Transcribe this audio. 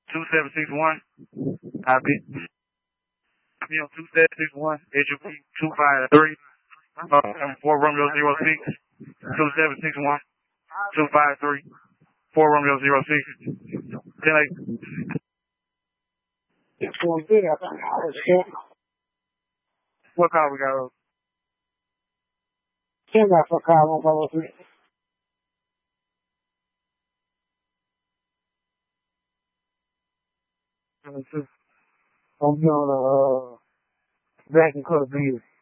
2761. Copy. Me on 2761. HUP 253. 4 Romeo 06. 2761. 253. 4 Romeo 06. 10 What car we got? 10 got for car 153. I'm be on the black and color view.